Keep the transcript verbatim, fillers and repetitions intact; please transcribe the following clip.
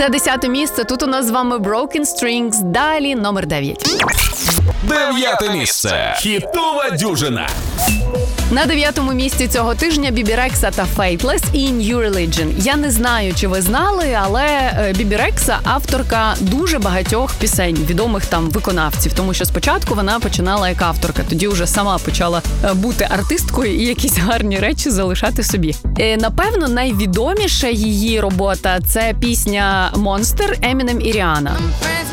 Це десяте місце. Тут у нас з вами Broken Strings. Далі номер дев'ять. Дев'яте місце. Хітова дюжина. На дев'ятому місці цього тижня Бібі Рекса та Faithless і New Religion. Я не знаю, чи ви знали, але Бібі Рекса – авторка дуже багатьох пісень, відомих там виконавців. Тому що спочатку вона починала як авторка, тоді вже сама почала бути артисткою і якісь гарні речі залишати собі. Напевно, найвідоміша її робота – це пісня «Monster» Eminem і Rihanna.